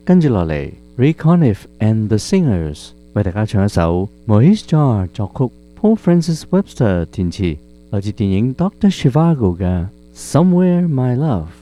跟住落嚟 Ray Conniff and the Singers 為大家唱一首 Maurice Jarre 作曲 Paul Francis Webster 填詞，來自電影 Dr. Zhivago 嘅 Somewhere My Love。